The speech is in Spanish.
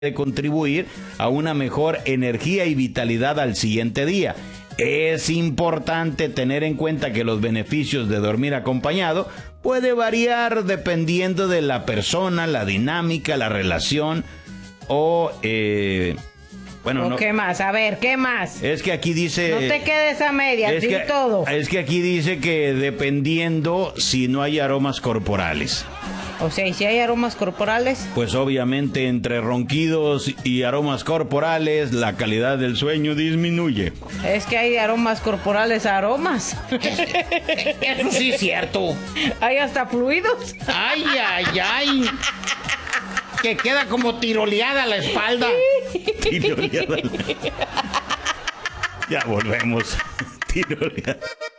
de contribuir a una mejor energía y vitalidad al siguiente día. Es importante tener en cuenta que los beneficios de dormir acompañado puede variar dependiendo de la persona, la dinámica, la relación o... Bueno, ¿qué más? A ver, ¿qué más? Es que aquí dice... No te quedes a medias, di todo. Es que aquí dice que dependiendo si no hay aromas corporales. O sea, ¿y si hay aromas corporales? Pues obviamente entre ronquidos y aromas corporales la calidad del sueño disminuye. Es que hay aromas corporales a aromas. Eso sí es cierto. Hay hasta fluidos. Ay, ay, ay. Que queda como tiroleada la espalda. Tiroleada. Ya volvemos. Tiroleada.